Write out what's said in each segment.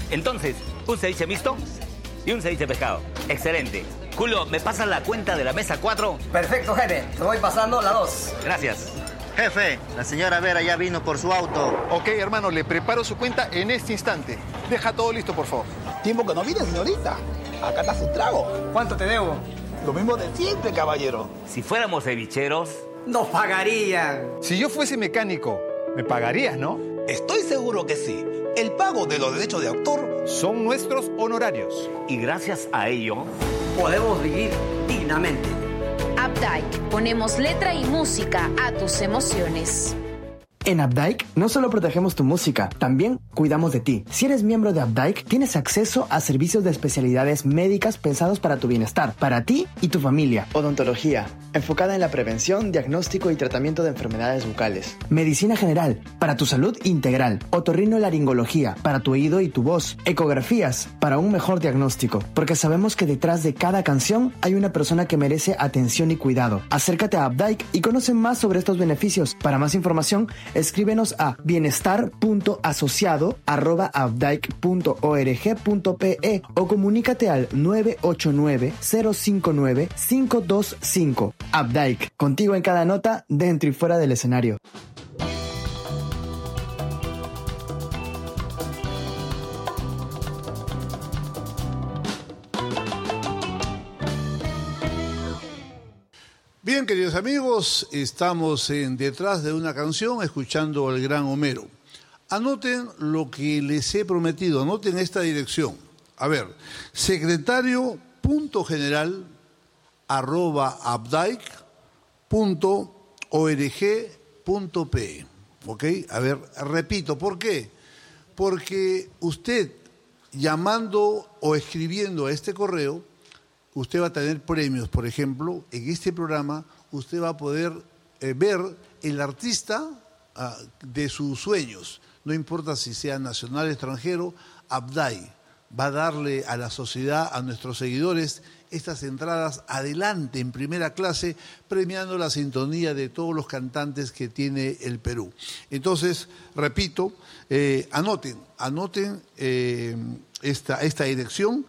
Entonces, un ceviche mixto y un ceviche de pescado. Excelente. Julio, ¿me pasas la cuenta de la mesa 4? Perfecto, jefe. Te voy pasando la 2. Gracias. Jefe, la señora Vera ya vino por su auto. Ok, hermano, le preparo su cuenta en este instante. Deja todo listo, por favor. Tiempo que no viene, señorita. Acá está su trago. ¿Cuánto te debo? Lo mismo de siempre, caballero. Si fuéramos cevicheros... Nos pagarían. Si yo fuese mecánico, me pagarías, ¿no? Estoy seguro que sí. El pago de los derechos de autor Son nuestros honorarios. Y gracias a ello... Podemos vivir dignamente. Updike, ponemos letra y música a tus emociones. En Updike no solo protegemos tu música, también cuidamos de ti. Si eres miembro de Updike, tienes acceso a servicios de especialidades médicas pensados para tu bienestar, para ti y tu familia. Odontología, enfocada en la prevención, diagnóstico y tratamiento de enfermedades bucales. Medicina general, para tu salud integral. Otorrinolaringología, para tu oído y tu voz. Ecografías, para un mejor diagnóstico. Porque sabemos que detrás de cada canción hay una persona que merece atención y cuidado. Acércate a Updike y conoce más sobre estos beneficios. Para más información, escríbenos a bienestar.asociado@updike.org.pe o comunícate al 989-059-525. Updike, contigo en cada nota, dentro y fuera del escenario. Bien, queridos amigos, estamos detrás de una canción escuchando al gran Homero. Anoten lo que les he prometido, anoten esta dirección. A ver, secretario.general@updike.org.pe. ¿Ok? A ver, repito, ¿por qué? Porque usted, llamando o escribiendo a este correo, usted va a tener premios. Por ejemplo, en este programa usted va a poder ver el artista de sus sueños. No importa si sea nacional o extranjero, Updike va a darle a la sociedad, a nuestros seguidores, estas entradas adelante en primera clase, premiando la sintonía de todos los cantantes que tiene el Perú. Entonces, repito, anoten esta dirección.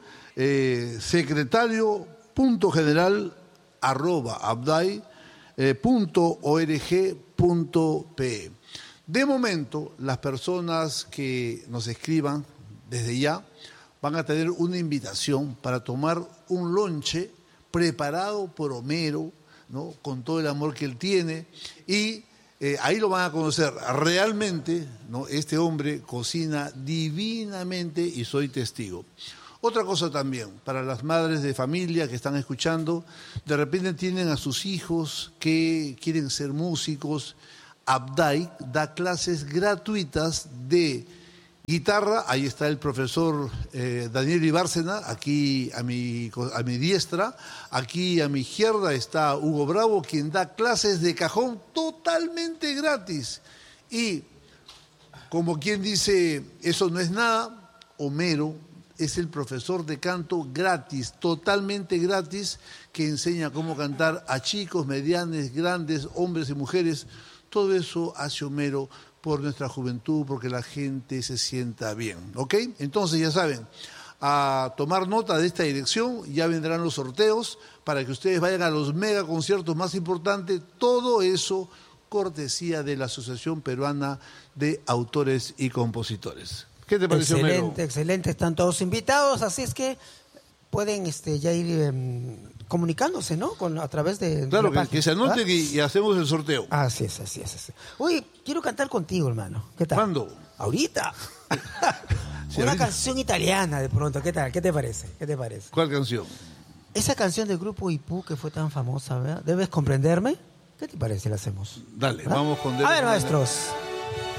secretario.general@updike.org.pe. De momento, las personas que nos escriban desde ya van a tener una invitación para tomar un lonche preparado por Homero, ¿no? Con todo el amor que él tiene, y ahí lo van a conocer realmente, ¿no? Este hombre cocina divinamente y soy testigo. Otra cosa también, para las madres de familia que están escuchando, de repente tienen a sus hijos que quieren ser músicos. Updike da clases gratuitas de guitarra. Ahí está el profesor Daniel Ibárcena, aquí a mi diestra. Aquí a mi izquierda está Hugo Bravo, quien da clases de cajón totalmente gratis. Y como quien dice, eso no es nada, Homero es el profesor de canto gratis, totalmente gratis, que enseña cómo cantar a chicos, medianos, grandes, hombres y mujeres. Todo eso hace Homero por nuestra juventud, porque la gente se sienta bien, ¿ok? Entonces ya saben, a tomar nota de esta dirección, ya vendrán los sorteos para que ustedes vayan a los mega conciertos más importantes, todo eso cortesía de la Asociación Peruana de Autores y Compositores. ¿Qué te pareció, Excelente, Homero? excelente. Están todos invitados, así es que pueden ya ir comunicándose, ¿no? A través de Claro, la página, que se anoten ¿verdad? y hacemos el sorteo. Así es. Oye, quiero cantar contigo, hermano. ¿Qué tal? ¿Cuándo? Ahorita. Sí, Una ahorita. canción italiana de pronto. ¿Qué tal? ¿Qué te parece? ¿Cuál canción? Esa canción del grupo Ipú que fue tan famosa, ¿verdad? ¿Debes comprenderme? ¿Qué te parece si la hacemos? Dale, ¿verdad? vamos con... A ver, maestros.